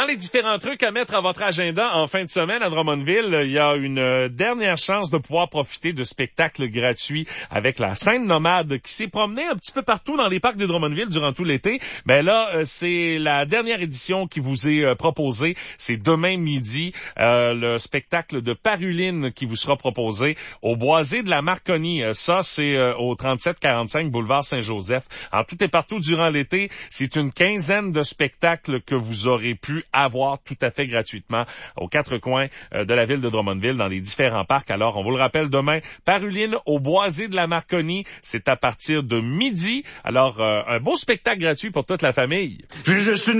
les différents trucs à mettre à votre agenda en fin de semaine à Drummondville, il y a une dernière chance de pouvoir profiter de spectacles gratuits avec la scène nomade qui s'est promenée un petit peu partout dans les parcs de Drummondville durant tout l'été. Ben là, c'est la dernière édition qui vous est proposée. C'est demain midi, le spectacle de Paruline qui vous sera proposé au Boisé de la Marconi. Ça, c'est au 3745 boulevard Saint-Joseph. En tout et partout durant l'été, c'est une quinzaine de spectacles que vous aurez pu avoir tout à fait gratuitement aux quatre coins de la ville de Drummondville dans les différents parcs. Alors, on vous le rappelle demain, Paruline au Boisé de la Marconi, c'est à partir de midi. Alors, un beau spectacle gratuit pour toute la famille.